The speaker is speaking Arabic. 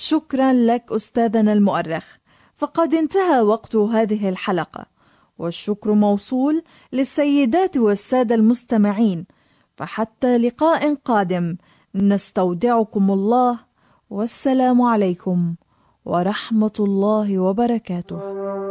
شكرا لك أستاذنا المؤرخ، فقد انتهى وقت هذه الحلقة، والشكر موصول للسيدات والسادة المستمعين. فحتى لقاء قادم، نستودعكم الله، والسلام عليكم ورحمة الله وبركاته.